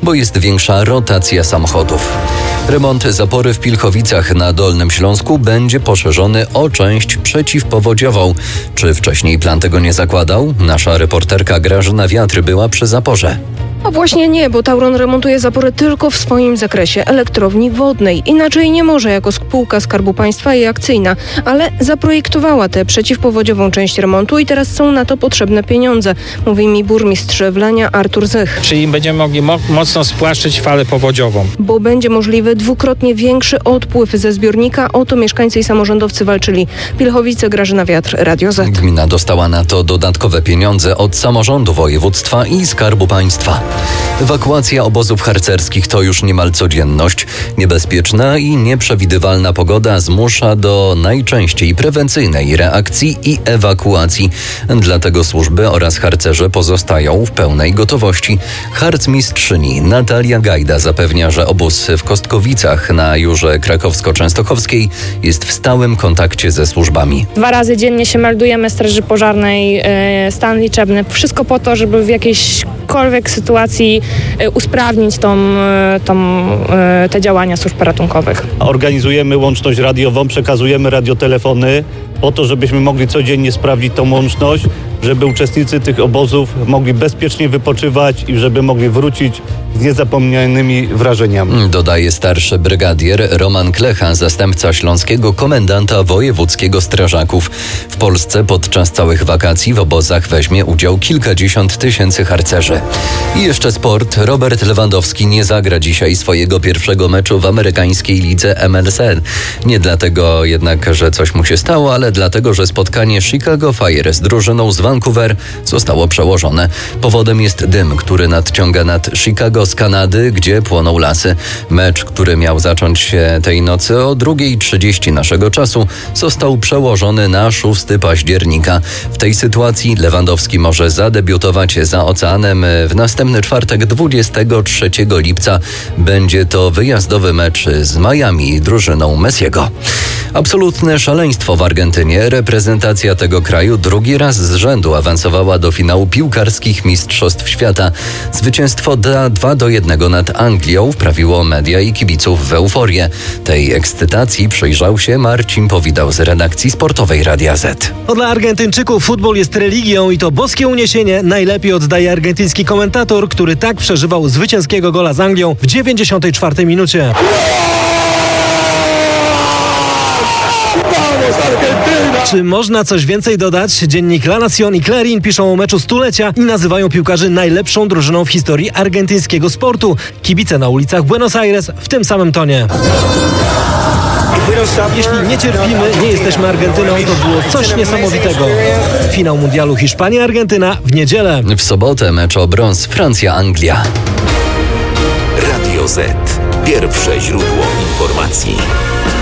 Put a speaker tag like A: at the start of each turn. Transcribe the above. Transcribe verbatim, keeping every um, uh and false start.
A: bo jest większa rotacja samochodów. Remont zapory w Pilchowicach na Dolnym Śląsku będzie poszerzony o część przeciwpowodziową. Czy wcześniej plan tego nie zakładał? Nasza reporterka Grażyna Wiatr była przy zaporze.
B: A właśnie nie, bo Tauron remontuje zaporę tylko w swoim zakresie elektrowni wodnej. Inaczej nie może jako spółka Skarbu Państwa i akcyjna, ale zaprojektowała tę przeciwpowodziową część remontu i teraz są na to potrzebne pieniądze, mówi mi burmistrz Wlenia Artur Zych.
C: Czyli będziemy mogli mo- mocno spłaszczyć falę powodziową.
B: Bo będzie możliwy dwukrotnie większy odpływ ze zbiornika. O to mieszkańcy i samorządowcy walczyli. Pilchowice, Grażyna Wiatr, Radio Z.
A: Gmina dostała na to dodatkowe pieniądze od samorządu województwa i Skarbu Państwa. Ewakuacja obozów harcerskich to już niemal codzienność. Niebezpieczna i nieprzewidywalna pogoda zmusza do najczęściej prewencyjnej reakcji i ewakuacji. Dlatego służby oraz harcerze pozostają w pełnej gotowości. Harcmistrzyni Natalia Gajda zapewnia, że obóz w Kostkowicach na Jurze Krakowsko-Częstochowskiej jest w stałym kontakcie ze służbami.
D: Dwa razy dziennie się meldujemy Straży Pożarnej, e, stan liczebny. Wszystko po to, żeby w jakiejśkolwiek sytuacji usprawnić tą, tą, te działania służb ratunkowych.
E: Organizujemy łączność radiową, przekazujemy radiotelefony po to, żebyśmy mogli codziennie sprawdzić tą łączność, żeby uczestnicy tych obozów mogli bezpiecznie wypoczywać i żeby mogli wrócić z niezapomnianymi wrażeniami.
A: Dodaje starszy brygadier Roman Klecha, zastępca śląskiego komendanta wojewódzkiego strażaków. W Polsce podczas całych wakacji w obozach weźmie udział kilkadziesiąt tysięcy harcerzy. I jeszcze sport. Robert Lewandowski nie zagra dzisiaj swojego pierwszego meczu w amerykańskiej lidze M L S. Nie dlatego jednak, że coś mu się stało, ale dlatego, że spotkanie Chicago Fire z drużyną z Vancouver zostało przełożone. Powodem jest dym, który nadciąga nad Chicago z Kanady, gdzie płoną lasy. Mecz, który miał zacząć się tej nocy o drugiej trzydzieści naszego czasu, został przełożony na szóstego października. W tej sytuacji Lewandowski może zadebiutować za oceanem w następny czwartek, dwudziestego trzeciego lipca. Będzie to wyjazdowy mecz z Miami i drużyną Messiego. Absolutne szaleństwo w Argentynie. Reprezentacja tego kraju drugi raz z rzędu awansowała do finału piłkarskich Mistrzostw Świata. Zwycięstwo dwa do jednego nad Anglią wprawiło media i kibiców w euforię. Tej ekscytacji przyjrzał się Marcin Powidał z redakcji sportowej Radia Z.
F: No dla Argentyńczyków futbol jest religią i to boskie uniesienie najlepiej oddaje argentyński komentator, który tak przeżywał zwycięskiego gola z Anglią w dziewięćdziesiątej czwartej minucie. Czy można coś więcej dodać? Dziennik La Nación i Clarín piszą o meczu stulecia i nazywają piłkarzy najlepszą drużyną w historii argentyńskiego sportu. Kibice na ulicach Buenos Aires w tym samym tonie. Jeśli nie cierpimy, nie jesteśmy Argentyną, to było coś niesamowitego. Finał mundialu Hiszpania-Argentyna w niedzielę.
A: W sobotę mecz o brąz Francja-Anglia.
G: Radio Z. Pierwsze źródło informacji.